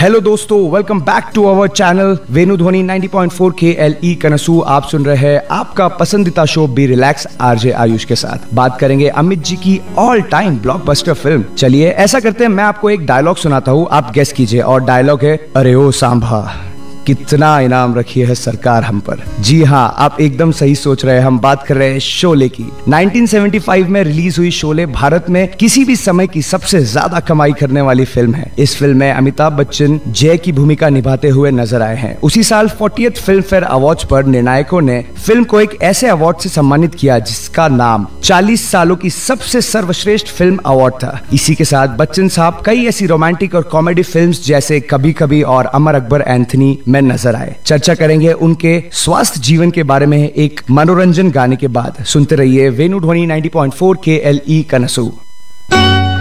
Hello दोस्तों, welcome back to our channel Venu ध्वनि 90.4 KLE कनसू। आप सुन रहे हैं आपका पसंदीदा show be relax RJ Ayush के साथ। बात करेंगे अमित जी की ऑल टाइम ब्लॉकबस्टर फिल्म। चलिए ऐसा करते हैं, मैं आपको एक डायलॉग सुनाता हूँ, आप गेस कीजिए। और डायलॉग है, अरे ओ सांभा, कितना इनाम रखी है सरकार हम पर। जी हाँ, आप एकदम सही सोच रहे हैं, हम बात कर रहे हैं शोले की। 1975 में रिलीज हुई शोले भारत में किसी भी समय की सबसे ज्यादा कमाई करने वाली फिल्म है। इस फिल्म में अमिताभ बच्चन जय की भूमिका निभाते हुए नजर आए हैं। उसी साल 40th फिल्म फेयर अवार्ड पर निर्णायकों ने फिल्म को एक ऐसे अवार्ड से सम्मानित किया जिसका नाम 40 सालों की सबसे सर्वश्रेष्ठ फिल्म अवार्ड था। इसी के साथ बच्चन साहब कई ऐसी रोमांटिक और कॉमेडी फिल्म्स जैसे कभी कभी और अमर अकबर एंथनी में नजर आए। चर्चा करेंगे उनके स्वास्थ्य जीवन के बारे में एक मनोरंजन गाने के बाद। सुनते रहिए वेनु ध्वनि 90.4 KLE कनसू।